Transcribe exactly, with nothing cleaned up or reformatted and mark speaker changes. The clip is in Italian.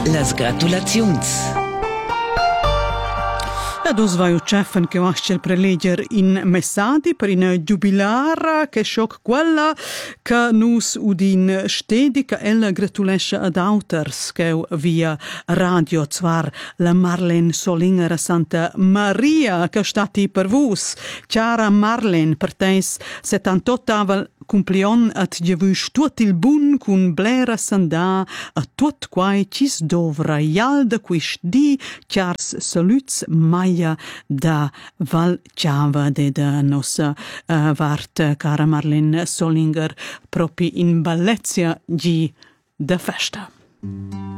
Speaker 1: Las gratulaziuns.
Speaker 2: Ed us vai uccefen che vascel preleger in messadi per in giubilar che schoc quella che nus udin stedi che ella gratulesce ad auters che via radio zwar la Marlen Solinger a Santa Maria che stati per vus. Chiara Marlen per teis settantottavel cumplion at gevus tuot il bun cun blera sandà a tuot quai cis dovra ial da quist di chiars saluts maia da Val Ciava de da nossa uh, vart cara Marlen Solinger propi in Ballezia gi da festa.